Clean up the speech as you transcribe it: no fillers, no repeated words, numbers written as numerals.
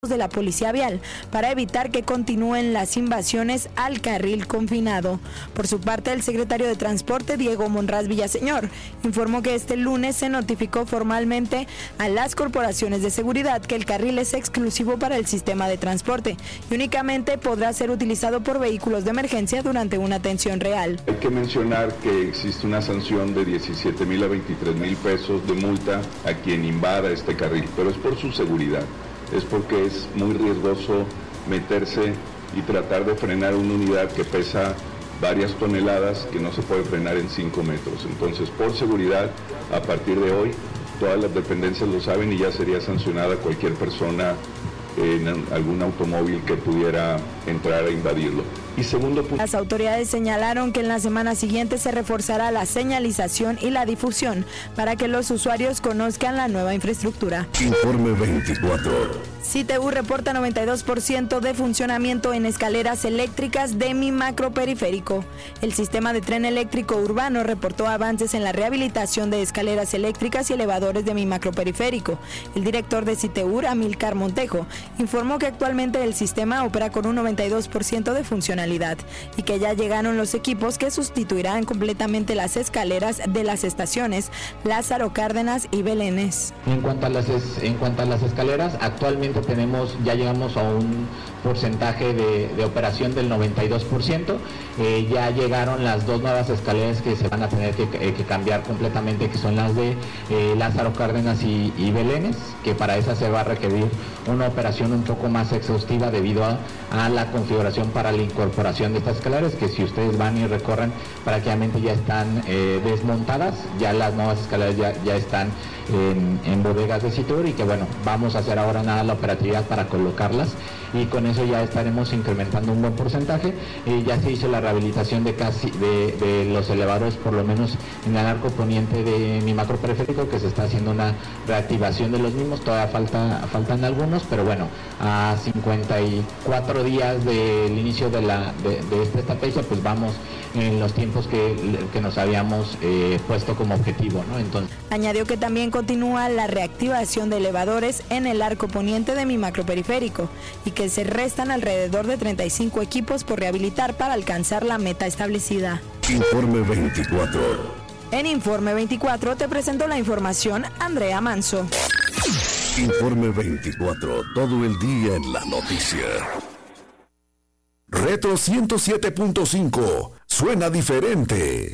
de la Policía Vial para evitar que continúen las invasiones al carril confinado. Por su parte, el secretario de Transporte, Diego Monraz Villaseñor, informó que este lunes se notificó formalmente a las corporaciones de seguridad que el carril es exclusivo para el sistema de transporte y únicamente podrá ser utilizado por vehículos de emergencia durante una atención real. Hay que mencionar que existe una sanción de 17,000 a 23,000 pesos de multa a quien invada este carril, pero es por su seguridad. Es porque es muy riesgoso meterse y tratar de frenar una unidad que pesa varias toneladas que no se puede frenar en 5 metros. Entonces, por seguridad, a partir de hoy, todas las dependencias lo saben y ya sería sancionada cualquier persona en algún automóvil que pudiera entrar a invadirlo. Y segundo punto. Las autoridades señalaron que en la semana siguiente se reforzará la señalización y la difusión para que los usuarios conozcan la nueva infraestructura. Informe 24. CITEU reporta 92% de funcionamiento en escaleras eléctricas de mi macroperiférico. El sistema de tren eléctrico urbano reportó avances en la rehabilitación de escaleras eléctricas y elevadores de mi macroperiférico. El director de CITEU, Amílcar Montejo, informó que actualmente el sistema opera con un 92% de funcionalidad y que ya llegaron los equipos que sustituirán completamente las escaleras de las estaciones Lázaro Cárdenas y Belénes. En cuanto a las escaleras, actualmente ya llegamos a un porcentaje de operación del 92%. Ya llegaron las dos nuevas escaleras que se van a tener que cambiar completamente, que son las de Lázaro Cárdenas y Belénes, que para esa se va a requerir una operación un poco más exhaustiva debido a la configuración para la incorporación de estas escaleras, que si ustedes van y recorren prácticamente ya están desmontadas, ya las nuevas escaleras ya están en bodegas de CITEU y que bueno, vamos a hacer ahora nada la operatividad para colocarlas y con eso ya estaremos incrementando un buen porcentaje. Ya se hizo la rehabilitación de los elevadores, por lo menos en el arco poniente de mi macroperiférico, que se está haciendo una reactivación de los mismos, todavía faltan algunos, pero bueno, a 54 días del inicio de esta estrategia, pues vamos en los tiempos que nos habíamos puesto como objetivo, ¿no? Entonces, añadió que también continúa la reactivación de elevadores en el arco poniente de mi macroperiférico y que se restan alrededor de 35 equipos por rehabilitar para alcanzar la meta establecida. Informe 24. En Informe 24 te presento la información, Andrea Manso. Informe 24, todo el día en la noticia. Retro 107.5, suena diferente.